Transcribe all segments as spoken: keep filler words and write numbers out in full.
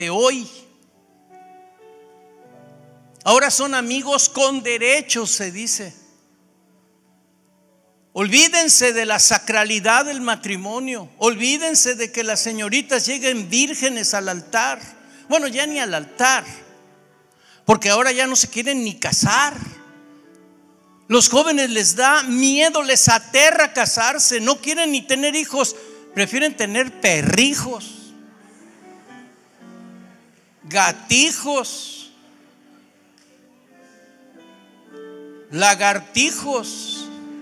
de hoy. Ahora son amigos con derechos, se dice. Olvídense de la sacralidad del matrimonio. Olvídense de que las señoritas lleguen vírgenes al altar. Bueno, ya ni al altar, porque ahora ya no se quieren ni casar. Los jóvenes les da miedo, les aterra casarse. No quieren ni tener hijos, prefieren tener perrijos, gatijos, lagartijos.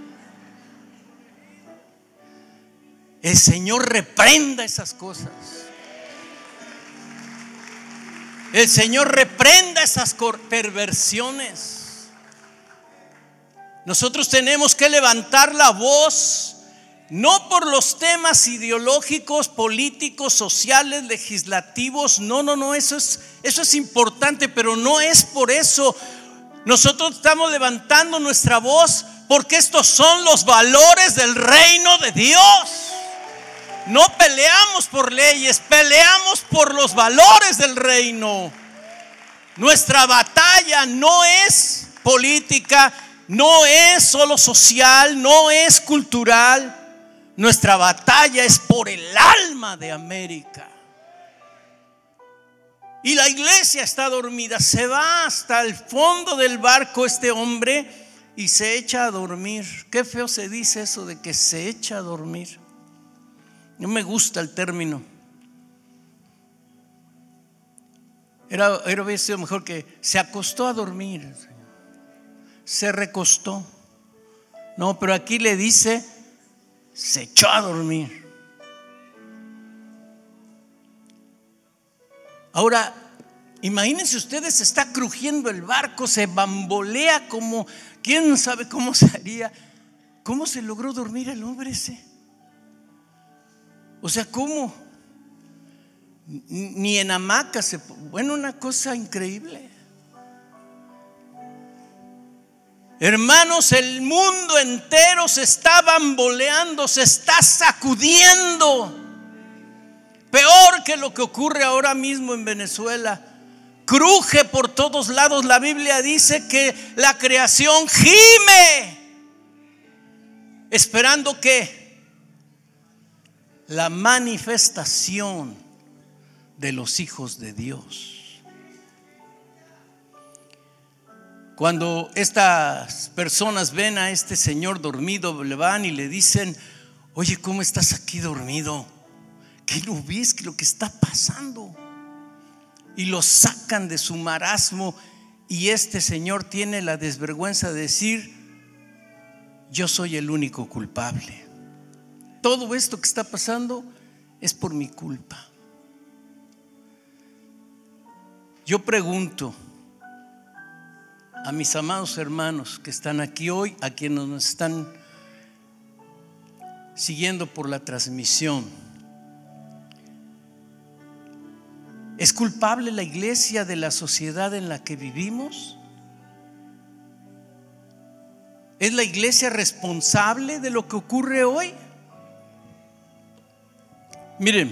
El Señor reprenda esas cosas. El Señor reprenda esas perversiones. Nosotros tenemos que levantar la voz, no por los temas ideológicos, políticos, sociales, legislativos. No, no, no, eso es, eso es importante, pero no es por eso. Nosotros estamos levantando nuestra voz porque estos son los valores del reino de Dios. No peleamos por leyes, peleamos por los valores del reino. Nuestra batalla no es política, no es solo social, no es cultural. Nuestra batalla es por el alma de América. Y la iglesia está dormida. Se va hasta el fondo del barco este hombre y se echa a dormir. Qué feo se dice eso de que se echa a dormir. No me gusta el término. Era, era hubiera sido mejor que se acostó a dormir, se recostó. No, pero aquí le dice se echó a dormir. Ahora, imagínense ustedes, se está crujiendo el barco, se bambolea como quién sabe cómo se haría. ¿Cómo se logró dormir el hombre ese? O sea, ¿cómo? Ni en hamaca se... Bueno, una cosa increíble. Hermanos, el mundo entero se está bamboleando, se está sacudiendo. Peor que lo que ocurre ahora mismo en Venezuela. Cruje por todos lados. La Biblia dice que la creación gime, esperando que la manifestación de los hijos de Dios. Cuando estas personas ven a este señor dormido, le van y le dicen: oye, ¿cómo estás aquí dormido? ¿Qué no ves que lo que está pasando? Y lo sacan de su marasmo, y este señor tiene la desvergüenza de decir: yo soy el único culpable. Todo esto que está pasando es por mi culpa. Yo pregunto a mis amados hermanos que están aquí hoy, a quienes nos están siguiendo por la transmisión: ¿es culpable la iglesia de la sociedad en la que vivimos? ¿Es la iglesia responsable de lo que ocurre hoy? Miren,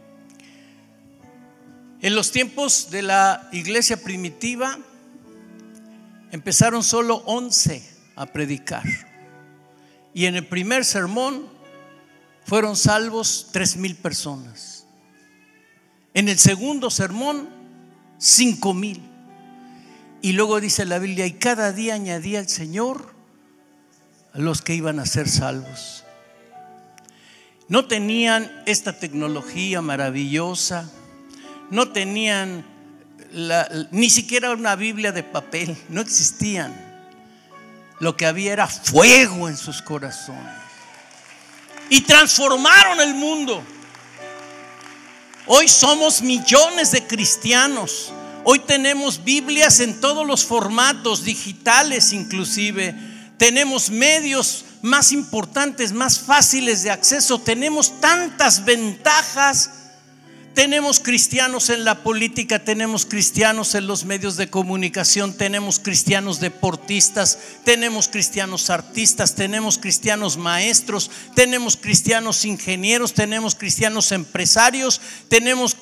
en los tiempos de la iglesia primitiva empezaron solo once a predicar, y en el primer sermón fueron salvos tres mil personas. En el segundo sermón, cinco mil. Y luego dice la Biblia: y cada día añadía el Señor a los que iban a ser salvos. No tenían esta tecnología maravillosa, no tenían la, ni siquiera una Biblia de papel, no existían. Lo que había era fuego en sus corazones, y transformaron el mundo. Hoy somos millones de cristianos. Hoy tenemos Biblias en todos los formatos, digitales inclusive. Tenemos medios más importantes, más fáciles de acceso. Tenemos tantas ventajas. Tenemos cristianos en la política, tenemos cristianos en los medios de comunicación, tenemos cristianos deportistas, tenemos cristianos artistas, tenemos cristianos maestros, tenemos cristianos ingenieros, tenemos cristianos empresarios, tenemos